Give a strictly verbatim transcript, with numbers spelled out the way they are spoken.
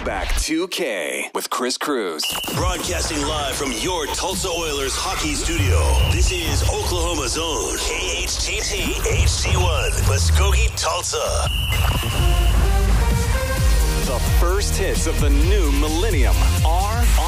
Throwback two K with Chris Cruz. Broadcasting live from your Tulsa Oilers hockey studio. This is Oklahoma's own K H T T H C one, Muskogee, Tulsa. The first hits of the new millennium are